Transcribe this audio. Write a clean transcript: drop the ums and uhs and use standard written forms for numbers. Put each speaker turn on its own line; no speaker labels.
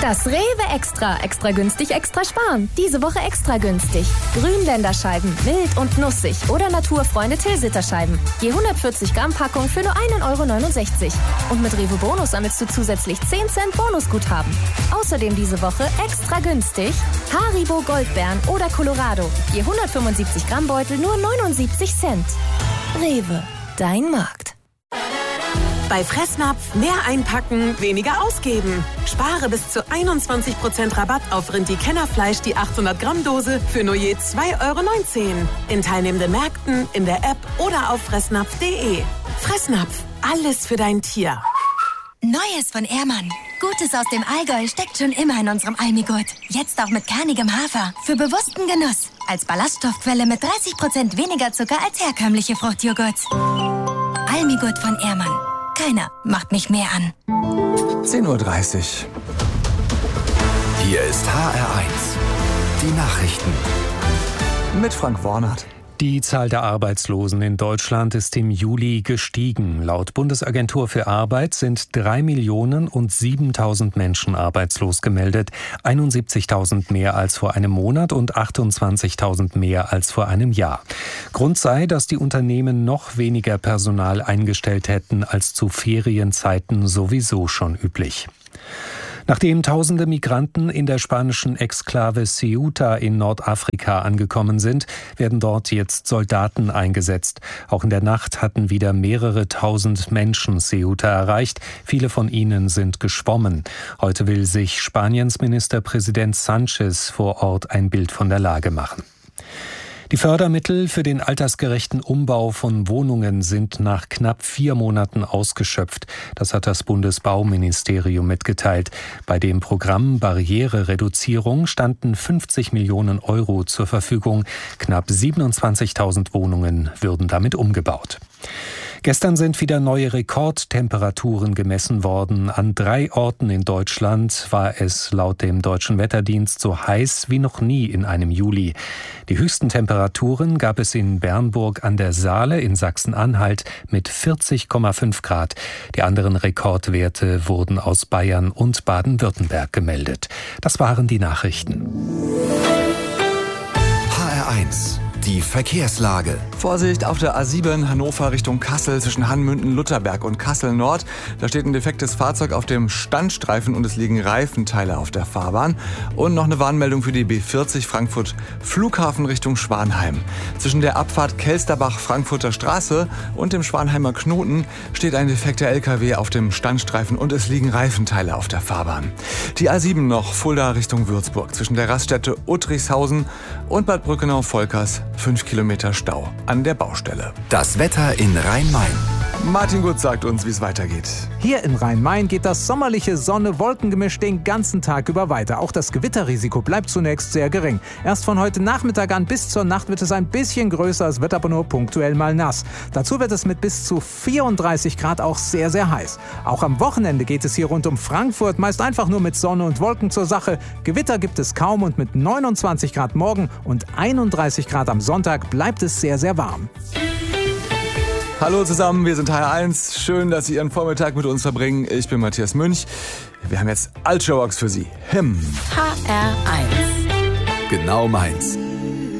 Das Rewe Extra. Extra günstig, extra sparen. Diese Woche extra günstig. Grünländerscheiben, mild und nussig oder Naturfreunde Tilsiterscheiben. Je 140 Gramm Packung für nur 1,69 €. Und mit Rewe Bonus sammelst du zusätzlich 10 Cent Bonusguthaben. Außerdem diese Woche extra günstig Haribo Goldbeeren oder Colorado. Je 175 Gramm Beutel nur 79 Cent. Rewe, dein Markt.
Bei Fressnapf mehr einpacken, weniger ausgeben. Spare bis zu 21% Rabatt auf Rindi-Kennerfleisch die 800 Gramm Dose für nur je 2,19 € in teilnehmenden Märkten, in der App oder auf fressnapf.de. Fressnapf, alles für dein Tier.
Neues von Ehrmann. Gutes aus dem Allgäu steckt schon immer in unserem Almigurt. Jetzt auch mit kernigem Hafer. Für bewussten Genuss. Als Ballaststoffquelle mit 30% weniger Zucker als herkömmliche Fruchtjoghurts. Almigurt von Ehrmann. Keiner macht mich mehr an.
10:30 Uhr.
Hier ist HR1. Die Nachrichten.
Mit Frank Warnert.
Die Zahl der Arbeitslosen in Deutschland ist im Juli gestiegen. Laut Bundesagentur für Arbeit sind 3.007.000 Menschen arbeitslos gemeldet. 71.000 mehr als vor einem Monat und 28.000 mehr als vor einem Jahr. Grund sei, dass die Unternehmen noch weniger Personal eingestellt hätten als zu Ferienzeiten sowieso schon üblich. Nachdem tausende Migranten in der spanischen Exklave Ceuta in Nordafrika angekommen sind, werden dort jetzt Soldaten eingesetzt. Auch in der Nacht hatten wieder mehrere tausend Menschen Ceuta erreicht. Viele von ihnen sind geschwommen. Heute will sich Spaniens Ministerpräsident Sánchez vor Ort ein Bild von der Lage machen. Die Fördermittel für den altersgerechten Umbau von Wohnungen sind nach knapp 4 Monaten ausgeschöpft. Das hat das Bundesbauministerium mitgeteilt. Bei dem Programm Barrierereduzierung standen 50 Millionen € zur Verfügung. Knapp 27.000 Wohnungen würden damit umgebaut. Gestern sind wieder neue Rekordtemperaturen gemessen worden. An 3 Orten in Deutschland war es laut dem Deutschen Wetterdienst so heiß wie noch nie in einem Juli. Die höchsten Temperaturen gab es in Bernburg an der Saale in Sachsen-Anhalt mit 40,5 Grad. Die anderen Rekordwerte wurden aus Bayern und Baden-Württemberg gemeldet. Das waren die Nachrichten.
HR1. Die Verkehrslage.
Vorsicht auf der A7 Hannover Richtung Kassel zwischen Hanmünden-Lutherberg und Kassel Nord. Da steht ein defektes Fahrzeug auf dem Standstreifen und es liegen Reifenteile auf der Fahrbahn. Und noch eine Warnmeldung für die B40 Frankfurt Flughafen Richtung Schwanheim. Zwischen der Abfahrt Kelsterbach-Frankfurter Straße und dem Schwanheimer Knoten steht ein defekter LKW auf dem Standstreifen und es liegen Reifenteile auf der Fahrbahn. Die A7 noch Fulda Richtung Würzburg zwischen der Raststätte Uttrichshausen und Bad Brückenau-Volkers 5 Kilometer Stau an der Baustelle.
Das Wetter in Rhein-Main.
Martin Gut sagt uns, wie es weitergeht.
Hier in Rhein-Main geht das sommerliche Sonne-Wolkengemisch den ganzen Tag über weiter. Auch das Gewitterrisiko bleibt zunächst sehr gering. Erst von heute Nachmittag an bis zur Nacht wird es ein bisschen größer, es wird aber nur punktuell mal nass. Dazu wird es mit bis zu 34 Grad auch sehr, sehr heiß. Auch am Wochenende geht es hier rund um Frankfurt meist einfach nur mit Sonne und Wolken zur Sache. Gewitter gibt es kaum und mit 29 Grad morgen und 31 Grad am Sonntag bleibt es sehr, sehr warm.
Hallo zusammen, wir sind HR1. Schön, dass Sie Ihren Vormittag mit uns verbringen. Ich bin Matthias Münch. Wir haben jetzt Ultravox für Sie.
HR1.
Genau meins.